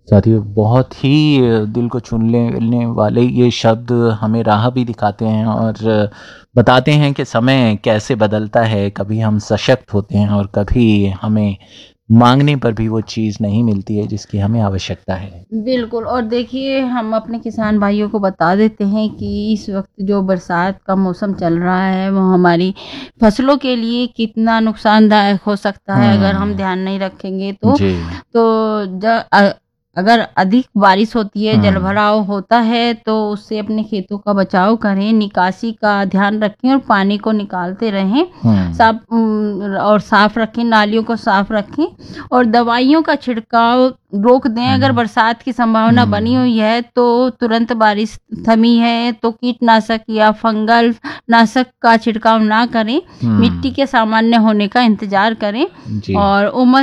साथियों, बहुत ही दिल को छू लेने वाले ये शब्द हमें राह भी दिखाते हैं और बताते हैं कि समय कैसे बदलता है। कभी हम सशक्त होते हैं और कभी हमें मांगने पर भी वो चीज़ नहीं मिलती है जिसकी हमें आवश्यकता है। बिल्कुल। और देखिए, हम अपने किसान भाइयों को बता देते हैं कि इस वक्त जो बरसात का मौसम चल रहा है वो हमारी फसलों के लिए कितना नुकसानदायक हो सकता है अगर हम हुँ, ध्यान नहीं रखेंगे तो। जी। तो अगर अधिक बारिश होती है, हुँ, जलभराव होता है, तो उससे अपने खेतों का बचाव करें, निकासी का ध्यान रखें और पानी को निकालते रहें। हुँ, और साफ रखें, नालियों को साफ रखें और दवाइयों का छिड़काव रोक दें। अगर हुँ, बरसात की संभावना बनी हुँ, हुई है तो तुरंत बारिश थमी है तो कीटनाशक या फंगल नाशक का छिड़काव ना करें। मिट्टी हुँ, के सामान्य होने का इंतजार करें। जी। और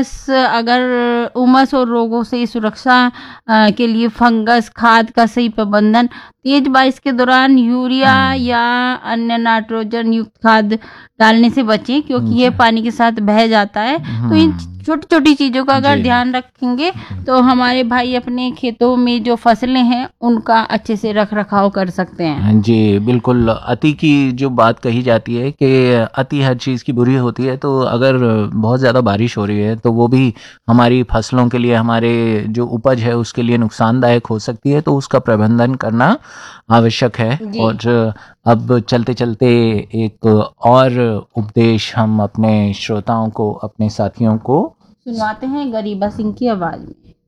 उमस और रोगों से सुरक्षा के लिए फंगस खाद का सही प्रबंधन, तेज बारिश के दौरान यूरिया हुँ, या अन्य नाइट्रोजन युक्त खाद डालने से बचें क्योंकि जी। ये पानी के साथ बह जाता है। तो इन हुँ, छोटी छोटी चीज़ों का अगर जी। ध्यान रखेंगे जी। तो हमारे भाई अपने खेतों में जो फसलें हैं उनका अच्छे से रख रखाव कर सकते हैं। हाँ जी, बिल्कुल। अति की जो बात कही जाती है कि अति हर चीज़ की बुरी होती है, तो अगर बहुत ज़्यादा बारिश हो रही है तो वो भी हमारी फसलों के लिए, हमारे जो उपज है उसके लिए नुकसानदायक हो सकती है, तो उसका प्रबंधन करना आवश्यक है। जी। और अब चलते-चलते एक और उपदेश हम अपने श्रोताओं को, अपने साथियों को सुनवाते हैं गरीबा सिंह की आवाज़ में।